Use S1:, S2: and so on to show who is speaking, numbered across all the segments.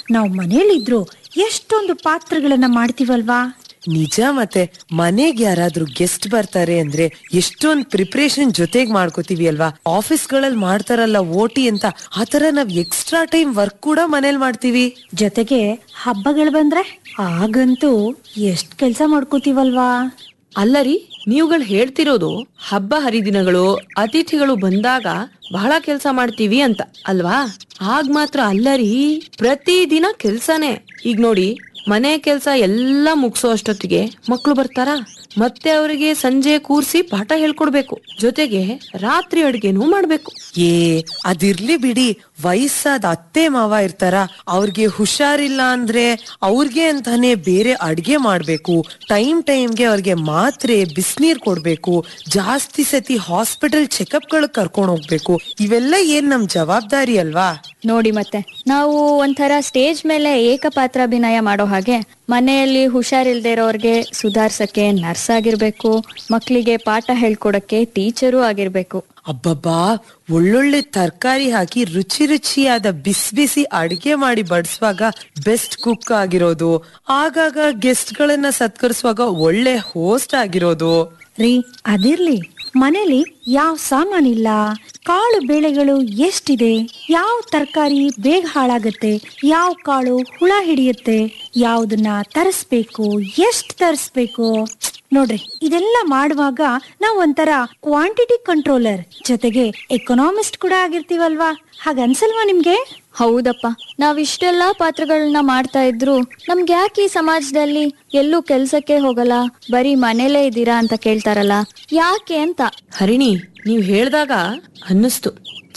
S1: ನಾವ್ ಮನೇಲಿದ್ರು ಎಷ್ಟೊಂದು ಪಾತ್ರಗಳನ್ನ ಮಾಡ್ತೀವಲ್ವಾ.
S2: ನಿಜ. ಮತ್ತೆ ಮನೆಗೆ ಯಾರಾದ್ರೂ ಗೆಸ್ಟ್ ಬರ್ತಾರೆ ಅಂದ್ರೆ ಎಷ್ಟೊಂದ್ ಪ್ರಿಪರೇಷನ್ ಜೊತೆಗ್ ಮಾಡ್ಕೋತೀವಿ ಅಲ್ವಾ. ಆಫೀಸ್ಗಳಲ್ಲಿ ಮಾಡ್ತಾರಲ್ಲ ಓಟಿ ಅಂತ, ಆತರ ನಾವ್ ಎಕ್ಸ್ಟ್ರಾ ಟೈಮ್ ವರ್ಕ್ ಕೂಡ ಮನೇಲಿ ಮಾಡ್ತೀವಿ.
S1: ಜೊತೆಗೆ ಹಬ್ಬಗಳು ಬಂದ್ರೆ ಆಗಂತೂ ಎಷ್ಟ್ ಕೆಲ್ಸ ಮಾಡ್ಕೋತೀವಲ್ವಾ.
S3: ಅಲ್ಲರಿ, ನೀವುಗಳು ಹೇಳ್ತಿರೋದು ಹಬ್ಬ ಹರಿದಿನಗಳು ಅತಿಥಿಗಳು ಬಂದಾಗ ಬಹಳ ಕೆಲ್ಸ ಮಾಡ್ತೀವಿ ಅಂತ ಅಲ್ವಾ? ಆಗ ಮಾತ್ರ ಅಲ್ಲರಿ, ಪ್ರತಿದಿನ ಕೆಲ್ಸನೇ. ಈಗ ನೋಡಿ, ಮನೆ ಕೆಲ್ಸ ಎಲ್ಲಾ ಮುಗಿಸೋ ಅಷ್ಟೊತ್ತಿಗೆ ಮಕ್ಳು ಬರ್ತಾರ, ಮತ್ತೆ ಅವರಿಗೆ ಸಂಜೆ ಕೂರ್ಸಿ ಪಾಠ ಹೇಳ್ಕೊಡ್ಬೇಕು, ಜೊತೆಗೆ ರಾತ್ರಿ ಅಡ್ಗೆನೂ ಮಾಡ್ಬೇಕು.
S2: ಅದಿರ್ಲಿ ಬಿಡಿ, ವಯಸ್ಸಾದ ಅತ್ತೆ ಮಾವ ಇರ್ತಾರ, ಅವ್ರಿಗೆ ಹುಷಾರಿಲ್ಲ ಅಂದ್ರೆ ಅವ್ರಿಗೆ ಅಂತಾನೆ ಬೇರೆ ಅಡ್ಗೆ ಮಾಡ್ಬೇಕು, ಟೈಮ್ಗೆ ಅವ್ರಿಗೆ ಮಾತ್ರೆ ಬಿಸಿನೀರ್ ಕೊಡ್ಬೇಕು, ಜಾಸ್ತಿ ಸತಿ ಹಾಸ್ಪಿಟಲ್ ಚೆಕಪ್ ಗಳು ಕರ್ಕೊಂಡ್ ಹೋಗ್ಬೇಕು. ಇವೆಲ್ಲ ಏನ್ ನಮ್ ಜವಾಬ್ದಾರಿ ಅಲ್ವಾ.
S4: ನೋಡಿ, ಮತ್ತೆ ನಾವು ಒಂಥರ ಸ್ಟೇಜ್ ಮೇಲೆ ಏಕಪಾತ್ರಾಭಿನಯ ಮಾಡೋ ಹಾಗೆ ಮನೆಯಲ್ಲಿ ಹುಷಾರಿಲ್ದೇ ಇರೋರ್ಗೆ ಸುಧಾರ್ಸಕ್ಕೆ ನರ್ಸ್ ಆಗಿರ್ಬೇಕು, ಮಕ್ಕಳಿಗೆ ಪಾಠ ಹೇಳ್ಕೊಡಕ್ಕೆ ಟೀಚರು ಆಗಿರ್ಬೇಕು.
S2: ಅಬ್ಬಬ್ಬಾ, ಒಳ್ಳೊಳ್ಳೆ ತರಕಾರಿ ಹಾಕಿ ರುಚಿ ರುಚಿಯಾದ ಬಿಸಿ ಬಿಸಿ ಅಡ್ಗೆ ಮಾಡಿ ಬಡಿಸುವಾಗ ಬೆಸ್ಟ್ ಕುಕ್ ಆಗಿರೋದು, ಆಗಾಗ ಗೆಸ್ಟ್ ಗಳನ್ನ ಸತ್ಕರಿಸುವಾಗ ಒಳ್ಳೆ ಹೋಸ್ಟ್ ಆಗಿರೋದು.
S1: ರೀ, ಅದಿರ್ಲಿ, ಮನೇಲಿ ಯಾವ ಸಾಮಾನಿಲ್ಲ, ಕಾಳು ಬೇಳೆಗಳು ಎಷ್ಟಿದೆ, ಯಾವ ತರಕಾರಿ ಬೇಗ ಹಾಳಾಗತ್ತೆ, ಯಾವ ಕಾಳು ಹುಳ ಹಿಡಿಯುತ್ತೆ, ಯಾವ್ದನ್ನ ತರಿಸ್ಬೇಕು, ಎಷ್ಟ್ ತರಿಸ್ಬೇಕು. ನೋಡ್ರಿ, ಇದೆಲ್ಲ ಮಾಡುವಾಗ ನಾವ್ ಒಂಥರ ಕ್ವಾಂಟಿಟಿ ಕಂಟ್ರೋಲರ್ ಜೊತೆಗೆ ಎಕನಾಮಿಸ್ಟ್ ಕೂಡ ಆಗಿರ್ತೀವಲ್ವಾ. ಹಾಗನ್ಸಲ್ವಾ ನಿಮ್ಗೆ?
S4: ಹೌದಪ್ಪ, ನಾವಿಷ್ಟೆಲ್ಲಾ ಪಾತ್ರಗಳನ್ನ ಮಾಡ್ತಾ ಇದ್ರು ನಮ್ಗೆ ಯಾಕೆ ಈ ಸಮಾಜದಲ್ಲಿ ಎಲ್ಲೂ ಕೆಲ್ಸಕ್ಕೆ ಹೋಗಲ್ಲ, ಬರೀ ಮನೇಲೇ ಇದ್ದೀರಾ ಅಂತ ಕೇಳ್ತಾರಲ್ಲ, ಯಾಕೆ ಅಂತ.
S3: ಹರಿಣಿ, ನೀವ್ ಹೇಳ್ದಾಗ ಅನ್ನಿಸ್ತು,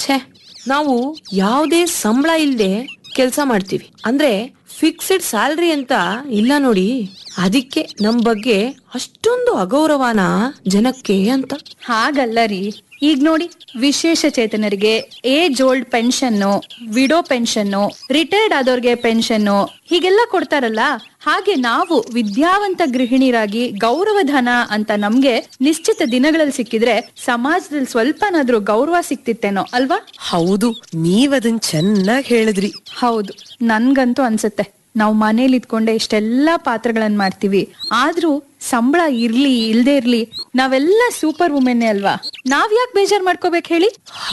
S3: ನಾವು ಯಾವುದೇ ಸಂಬಳ ಇಲ್ದೆ ಕೆಲ್ಸ ಮಾಡ್ತೀವಿ ಅಂದ್ರೆ ಫಿಕ್ಸ್ಡ್ ಸ್ಯಾಲ್ರಿ ಅಂತ ಇಲ್ಲ ನೋಡಿ. ಅದಕ್ಕೆ ನಮ್ ಬಗ್ಗೆ ಅಷ್ಟೊಂದು ಅಗೌರವನ ಜನಕ್ಕೆ ಅಂತ.
S5: ಹಾಗಲ್ಲ ರೀ, ಈಗ ನೋಡಿ, ವಿಶೇಷ ಚೇತನರಿಗೆ age old pension, widow pension, retired ಆದವ್ರಿಗೆ pension ಹೀಗೆಲ್ಲ ಕೊಡ್ತಾರಲ್ಲ, ಹಾಗೆ ನಾವು ವಿದ್ಯಾವಂತ ಗೃಹಿಣಿಯರಾಗಿ ಗೌರವಧನ ಅಂತ ನಮ್ಗೆ ನಿಶ್ಚಿತ ದಿನಗಳಲ್ಲಿ ಸಿಕ್ಕಿದ್ರೆ ಸಮಾಜದಲ್ಲಿ ಸ್ವಲ್ಪನಾದ್ರೂ ಗೌರವ ಸಿಕ್ತಿತ್ತೇನೋ ಅಲ್ವಾ?
S2: ಹೌದು, ನೀವದನ್ ಚೆನ್ನಾಗಿ ಹೇಳಿದ್ರಿ.
S5: ಹೌದು, ನನ್ಗಂತೂ ಅನ್ಸುತ್ತೆ, ನಾವು ಮನೇಲಿ ಇದ್ಕೊಂಡೆ ಇಷ್ಟೆಲ್ಲಾ ಪಾತ್ರಗಳನ್ನ ಮಾಡ್ತೀವಿ, ಆದ್ರೂ ಸಂಬಳ ಇರ್ಲಿ ಇಲ್ದೇ ಇರ್ಲಿ ನಾವೆಲ್ಲ ಸೂಪರ್ ವುಮೆನ್ ಅಲ್ವಾ. ನಾವ್ ಯಾಕೆ ಬೇಜಾರ್ ಮಾಡ್ಕೋಬೇಕು ಹೇಳಿ?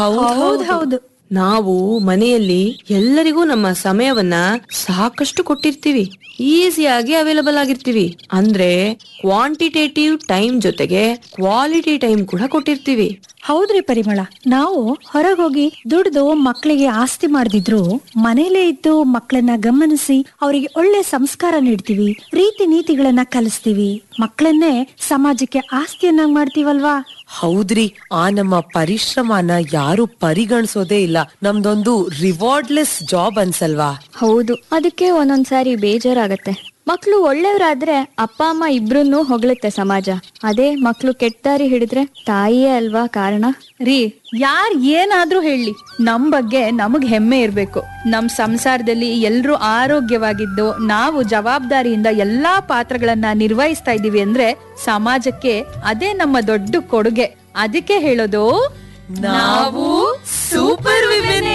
S1: ಹೌದು.
S3: ನಾವು ಮನೆಯಲ್ಲಿ ಎಲ್ಲರಿಗೂ ನಮ್ಮ ಸಮಯವನ್ನ ಸಾಕಷ್ಟು ಕೊಟ್ಟಿರ್ತೀವಿ, ಈಸಿಯಾಗಿ ಅವೈಲಬಲ್ ಆಗಿರ್ತೀವಿ. ಅಂದ್ರೆ ಕ್ವಾಂಟಿಟೇಟಿವ್ ಟೈಮ್ ಜೊತೆಗೆ ಕ್ವಾಲಿಟಿ ಟೈಮ್ ಕೂಡ ಕೊಟ್ಟಿರ್ತೀವಿ.
S1: ಹೌದ್ರಿ ಪರಿಮಳ, ನಾವು ಹೊರಗೋಗಿ ದುಡ್ದು ಮಕ್ಕಳಿಗೆ ಆಸ್ತಿ ಮಾಡ್ದಿದ್ರು ಮನೇಲೇ ಇದ್ದು ಮಕ್ಕಳನ್ನ ಗಮನಿಸಿ ಅವರಿಗೆ ಒಳ್ಳೆ ಸಂಸ್ಕಾರ ನೀಡ್ತೀವಿ, ರೀತಿ ನೀತಿಗಳನ್ನ ಕಲಿಸ್ತೀವಿ, ಮಕ್ಕಳನ್ನೇ ಸಮಾಜಕ್ಕೆ ಆಸ್ತಿಯನ್ನಾಗಿ ಮಾಡ್ತೀವಲ್ವಾ.
S2: ಹೌದ್ರಿ, ಆ ನಮ್ಮ ಪರಿಶ್ರಮನ ಯಾರು ಪರಿಗಣಿಸೋದೇ ಇಲ್ಲ. ನಮ್ದೊಂದು ರಿವಾರ್ಡ್ಲೆಸ್ ಜಾಬ್ ಅನ್ಸಲ್ವಾ?
S4: ಹೌದು, ಅದಕ್ಕೆ ಒಂದೊಂದ್ಸಾರಿ ಬೇಜಾರಾಗತ್ತೆ. ಮಕ್ಳು ಒಳ್ಳೆಯವ್ರಾದ್ರೆ ಅಪ್ಪ ಅಮ್ಮ ಇಬ್ರನ್ನೂ ಹೊಗಳುತ್ತೆ ಸಮಾಜ. ಅದೇ ಮಕ್ಳು ಕೆಟ್ಟ ದಾರಿ ಹಿಡಿದ್ರೆ ತಾಯಿಯೇ ಅಲ್ವಾ ಕಾರಣ.
S5: ರೀ, ಯಾರ್ ಏನಾದ್ರೂ ಹೇಳಿ, ನಮ್ ಬಗ್ಗೆ ನಮಗ್ ಹೆಮ್ಮೆ ಇರ್ಬೇಕು. ನಮ್ ಸಂಸಾರದಲ್ಲಿ ಎಲ್ರೂ ಆರೋಗ್ಯವಾಗಿದ್ದು ನಾವು ಜವಾಬ್ದಾರಿಯಿಂದ ಎಲ್ಲಾ ಪಾತ್ರಗಳನ್ನ ನಿರ್ವಹಿಸ್ತಾ ಇದೀವಿ ಅಂದ್ರೆ ಸಮಾಜಕ್ಕೆ ಅದೇ ನಮ್ಮ ದೊಡ್ಡ ಕೊಡುಗೆ. ಅದಕ್ಕೆ ಹೇಳೋದು, ನಾವು ಸೂಪರ್ ವಿಮೆನ್.